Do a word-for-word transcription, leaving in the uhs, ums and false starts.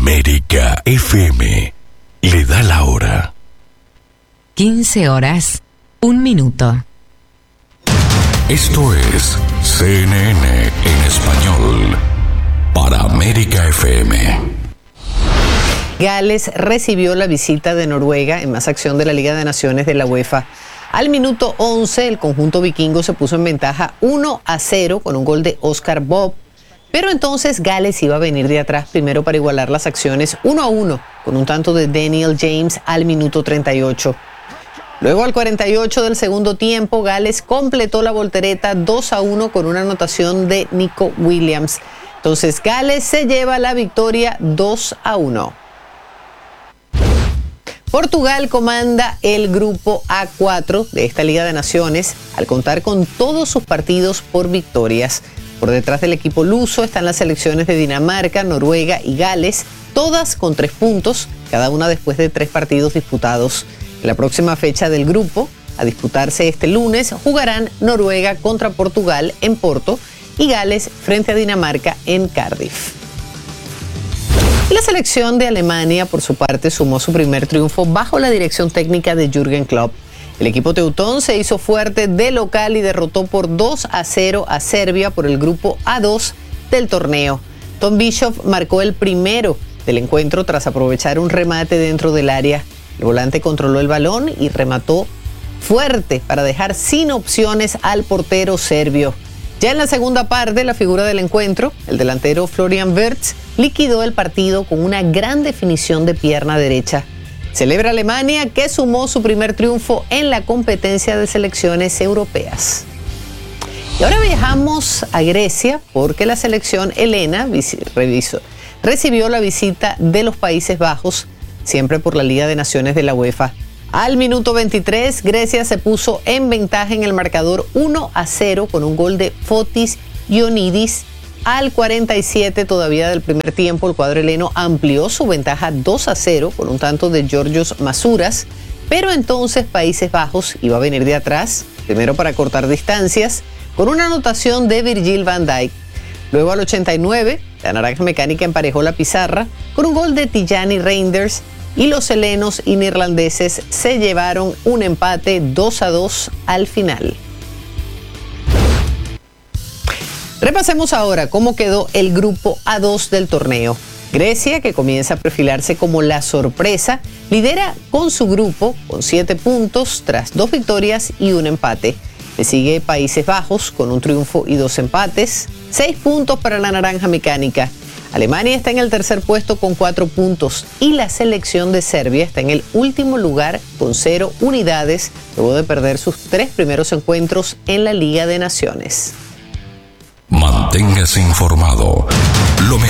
América F M le da la hora. quince horas, un minuto. Esto es C N N en español para América F M. Gales recibió la visita de Noruega en más acción de la Liga de Naciones de la UEFA. Al minuto once, el conjunto vikingo se puso en ventaja uno a cero con un gol de Oscar Bob. Pero entonces Gales iba a venir de atrás primero para igualar las acciones uno a uno con un tanto de Daniel James al minuto treinta y ocho. Luego al cuarenta y ocho del segundo tiempo, Gales completó la voltereta dos a uno con una anotación de Nico Williams. Entonces Gales se lleva la victoria dos a uno. Portugal comanda el grupo A cuatro de esta Liga de Naciones al contar con todos sus partidos por victorias. Por detrás del equipo luso están las selecciones de Dinamarca, Noruega y Gales, todas con tres puntos, cada una después de tres partidos disputados. En la próxima fecha del grupo, a disputarse este lunes, jugarán Noruega contra Portugal en Porto y Gales frente a Dinamarca en Cardiff. Y la selección de Alemania, por su parte, sumó su primer triunfo bajo la dirección técnica de Jürgen Klopp. El equipo teutón se hizo fuerte de local y derrotó por dos a cero a Serbia por el grupo A dos del torneo. Tom Bishop marcó el primero del encuentro tras aprovechar un remate dentro del área. El volante controló el balón y remató fuerte para dejar sin opciones al portero serbio. Ya en la segunda parte, la figura del encuentro, el delantero Florian Wirtz, liquidó el partido con una gran definición de pierna derecha. Celebra Alemania, que sumó su primer triunfo en la competencia de selecciones europeas. Y ahora viajamos a Grecia porque la selección helena revisó, recibió la visita de los Países Bajos, siempre por la Liga de Naciones de la UEFA. Al minuto veintitrés, Grecia se puso en ventaja en el marcador uno a cero con un gol de Fotis Ioannidis. Al cuarenta y siete todavía del primer tiempo, el cuadro heleno amplió su ventaja dos a cero con un tanto de Georgios Masouras, pero entonces Países Bajos iba a venir de atrás, primero para cortar distancias, con una anotación de Virgil van Dijk. Luego al ochenta y nueve, la naranja mecánica emparejó la pizarra con un gol de Tijani Reinders y los helenos y neerlandeses se llevaron un empate dos a dos al final. Repasemos ahora cómo quedó el grupo A dos del torneo. Grecia, que comienza a perfilarse como la sorpresa, lidera con su grupo con siete puntos tras dos victorias y un empate. Le sigue Países Bajos con un triunfo y dos empates, seis puntos para la naranja mecánica. Alemania está en el tercer puesto con cuatro puntos y la selección de Serbia está en el último lugar con cero unidades luego de perder sus tres primeros encuentros en la Liga de Naciones. Manténgase informado. Lo mejor